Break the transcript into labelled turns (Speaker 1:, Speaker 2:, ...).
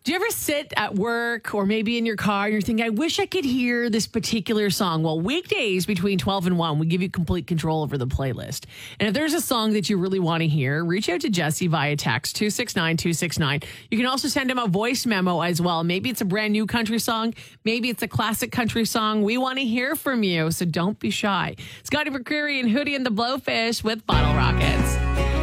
Speaker 1: Do you ever sit at work or maybe in your car and you're thinking, I wish I could hear this particular song? Well, weekdays between 12 and 1, we give you complete control over the playlist. And if there's a song that you really want to hear, reach out to Jesse via text 269-269. You can also send him a voice memo as well. Maybe it's a brand new country song. Maybe it's a classic country song. We want to hear from you, so don't be shy. Scotty McCreery and Hootie and the Blowfish with Bottle Rocket.